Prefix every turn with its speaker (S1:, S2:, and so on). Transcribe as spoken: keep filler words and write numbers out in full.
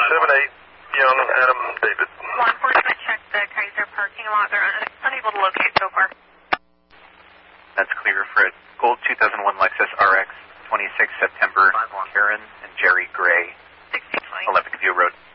S1: seven eight, young Adam David.
S2: Law enforcement checked the Kaiser parking lot. They're un- unable to locate so far.
S3: That's clear for a gold two thousand one Lexus R X, twenty-six September, Karen and Jerry Gray,
S2: sixteen twenty.
S3: eleven View Road.